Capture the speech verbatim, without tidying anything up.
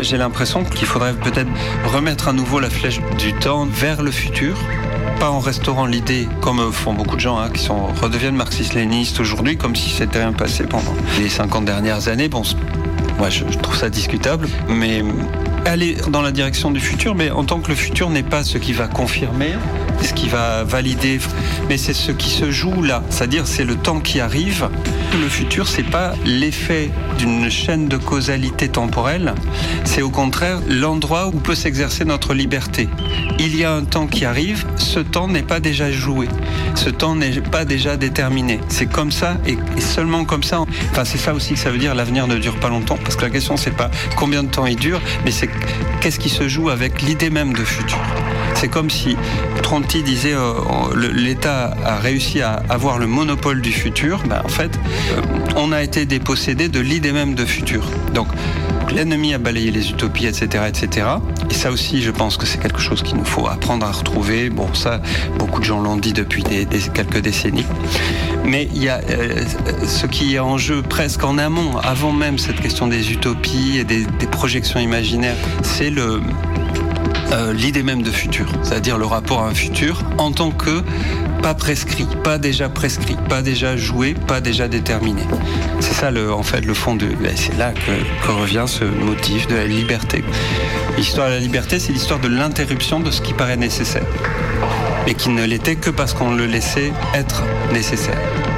j'ai l'impression qu'il faudrait peut-être remettre à nouveau la flèche du temps vers le futur. Pas en restaurant l'idée, comme font beaucoup de gens hein, qui sont, redeviennent marxistes-léninistes aujourd'hui, comme si c'était rien passé pendant les cinquante dernières années. Bon, moi, je, je trouve ça discutable, mais aller dans la direction du futur, mais en tant que le futur n'est pas ce qui va confirmer, ce qui va valider, mais c'est ce qui se joue là. C'est-à-dire, c'est le temps qui arrive. Le futur, c'est pas l'effet d'une chaîne de causalité temporelle, c'est au contraire l'endroit où peut s'exercer notre liberté. Il y a un temps qui arrive, ce temps n'est pas déjà joué, ce temps n'est pas déjà déterminé. C'est comme ça et, et seulement comme ça. Enfin, c'est ça aussi que ça veut dire, l'avenir ne dure pas longtemps, parce que la question, c'est pas combien de temps il dure, mais c'est qu'est-ce qui se joue avec l'idée même de futur. C'est comme si Tronti disait euh, l'État a réussi à avoir le monopole du futur. Ben, en fait, euh, on a été dépossédé de l'idée même de futur. Donc, l'ennemi a balayé les utopies, et cetera, et cetera. Et ça aussi, je pense que c'est quelque chose qu'il nous faut apprendre à retrouver. Bon, ça, beaucoup de gens l'ont dit depuis des, des, quelques décennies. Mais il y a euh, ce qui est en jeu presque en amont, avant même cette question des utopies et des, des projections imaginaires, c'est le... Euh, l'idée même de futur, c'est-à-dire le rapport à un futur en tant que pas prescrit, pas déjà prescrit, pas déjà joué, pas déjà déterminé. C'est ça le, en fait le fond de, ben, c'est là que, que revient ce motif de la liberté. L'histoire de la liberté, c'est l'histoire de l'interruption de ce qui paraît nécessaire, et qui ne l'était que parce qu'on le laissait être nécessaire.